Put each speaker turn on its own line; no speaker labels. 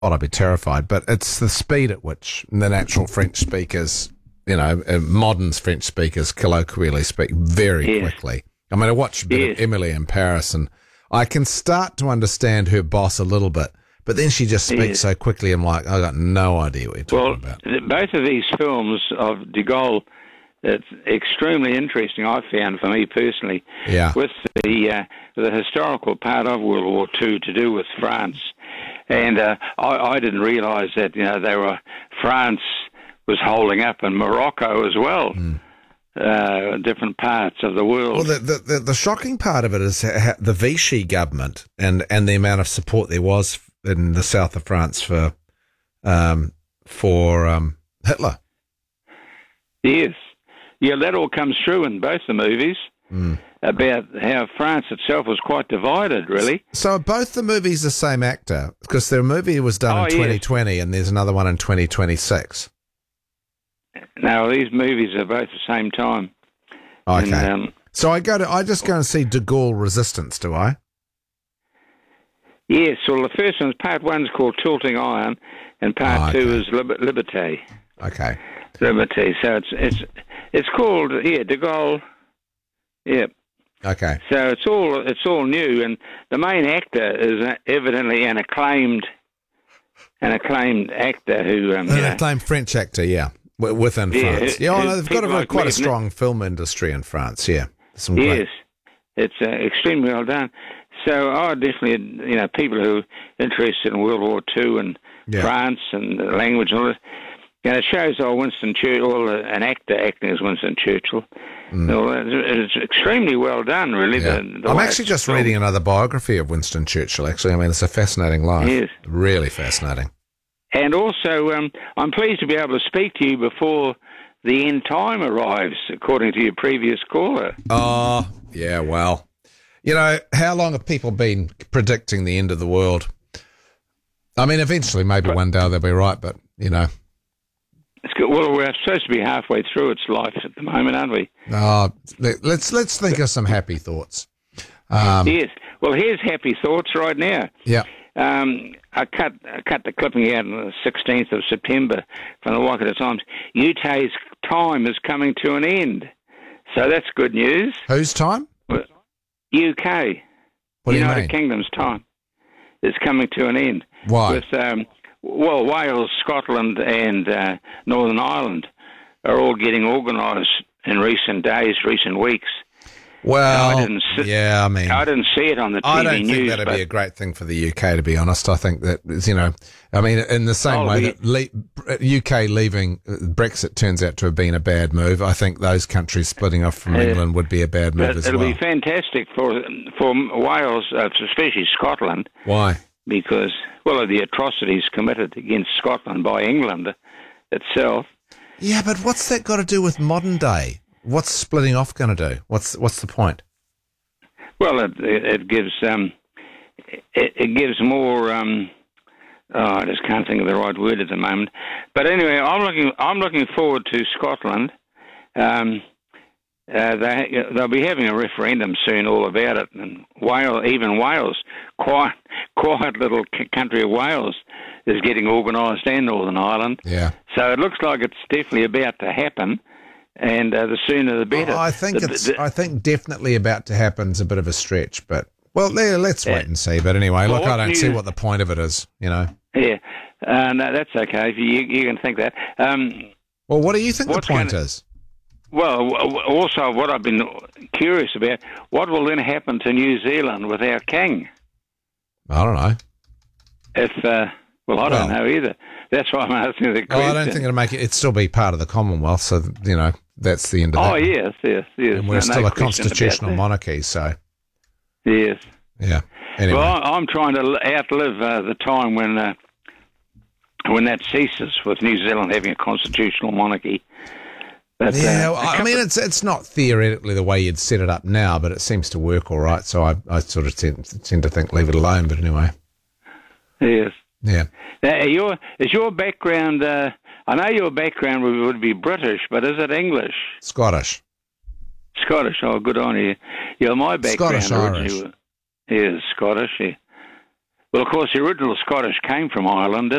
I'd be terrified. But it's the speed at which the natural French speakers, modern French speakers colloquially speak very quickly. I mean, I watched a bit of Emily in Paris, and I can start to understand her boss a little bit, but then she just speaks so quickly. I'm like, I got no idea what you're talking about.
Both of these films of de Gaulle, it's extremely interesting, I found, for me personally, with the historical part of World War II to do with France. And I didn't realise that, France was holding up in Morocco as well. Different parts of the world.
Well, the shocking part of it is the Vichy government and the amount of support there was in the south of France for Hitler.
Yes. Yeah, that all comes through in both the movies about how France itself was quite divided, really.
So are both the movies the same actor? Because their movie was done in 2020 and there's another one in 2026.
No, these movies are both the same time.
Okay.
And,
so I just go and see De Gaulle Resistance, do I?
Yes. Well, the first one's part one's called Tilting Iron, and part two is Liberté.
Okay.
Liberté. So it's called De Gaulle. Yeah.
Okay.
So it's all new, and the main actor is evidently an acclaimed actor who
an acclaimed French actor. Yeah. Within France. They've got quite a strong film industry in France,
Yes, it's extremely well done. So I definitely, people who are interested in World War II and France and the language and all this, it shows Winston Churchill, an actor acting as Winston Churchill. It's extremely well done, really.
Yeah. I'm actually just reading another biography of Winston Churchill, actually. I mean, it's a fascinating life.
Yes.
Really fascinating.
And also, I'm pleased to be able to speak to you before the end time arrives, according to your previous caller.
Oh, yeah, well, how long have people been predicting the end of the world? I mean, eventually, maybe one day they'll be right, but,
It's good. Well, we're supposed to be halfway through its life at the moment, aren't we?
Oh, let's think of some happy thoughts.
Yes. Well, here's happy thoughts right now.
Yeah.
I cut the clipping out on the 16th of September from the Waikato Times. UK's time is coming to an end. So that's good news.
Whose time?
UK.
What do you
United
mean?
Kingdom's time is coming to an end.
Why?
With, Wales, Scotland and Northern Ireland are all getting organised in recent days, recent weeks.
Well,
I didn't see it on the TV
I don't
news.
think that'd be a great thing for the UK, to be honest. I think that, I mean, in the same way that UK leaving, Brexit turns out to have been a bad move, I think those countries splitting off from England would be a bad move as well.
It'll be fantastic for Wales, especially Scotland.
Why?
Because, of the atrocities committed against Scotland by England itself.
Yeah, but what's that got to do with modern day? What's splitting off going to do? What's the point?
Well, it gives more. I just can't think of the right word at the moment. But anyway, I'm looking forward to Scotland. They'll be having a referendum soon, all about it. And Wales, quiet little country of Wales, is getting organised, and Northern Ireland.
Yeah.
So it looks like it's definitely about to happen. And the sooner the better.
I think definitely about to happen is a bit of a stretch, but let's wait and see. But anyway, look, I don't see what the point of it is.
Yeah, no, that's okay. If you can think that.
Well, what do you think the point is?
Well, also what I've been curious about, what will then happen to New Zealand with our king?
I don't know.
I don't know either. That's why I'm asking the question.
I don't think it'll make it. It'd still be part of the Commonwealth, so that's the end of that.
Oh yes.
And we're still a constitutional monarchy, so.
Yes.
Yeah. Anyway.
Well, I'm trying to outlive the time when that ceases, with New Zealand having a constitutional monarchy. But,
I mean, it's not theoretically the way you'd set it up now, but it seems to work all right. So I sort of tend to think leave it alone. But anyway.
Yes.
Yeah.
Now, is your background? I know your background would be British, but is it English?
Scottish.
Scottish. Oh, good on you. Yeah, my background
Scottish Irish.
is Scottish. Yeah. Well, of course, the original Scottish came from Ireland,